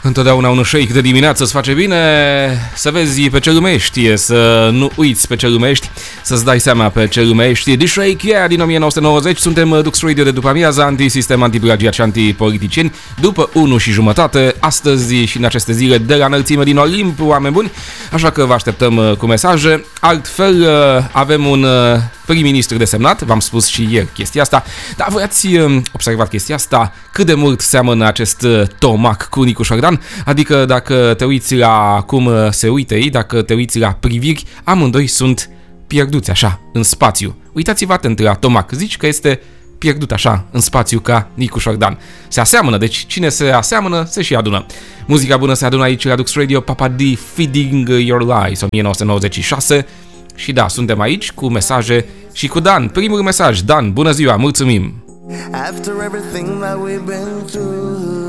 Întotdeauna un shake de dimineață îți face bine să vezi pe ce lumești, să nu uiți pe ce lumești, să-ți dai seama pe ce lumești. The Shake Yeah din 1990, suntem Dux Radio de după amiază, antisistem, antiplagiat și antipoliticieni, după 1:30, astăzi și în aceste zile de la înălțime din Olimp, oameni buni, așa că vă așteptăm cu mesaje. Altfel, avem un prim-ministru desemnat, v-am spus și ieri chestia asta, dar voi ați observat chestia asta, cât de mult seamănă acest tomac cu Nicu Șordan, adică dacă te uiți la cum se uită ei, dacă te uiți la priviri, amândoi sunt pierduți așa, în spațiu. Uitați-vă atent la tomac, zici că este pierdut așa, în spațiu ca Nicu Șordan. Se aseamănă, deci cine se aseamănă, se și adună. Muzica bună se adună aici la Dux Radio, Papa D, Feeding Your Lies, 1996. Și da, suntem aici cu mesaje și cu Dan. Primul mesaj, Dan, bună ziua, mulțumim! After everything that we've been through,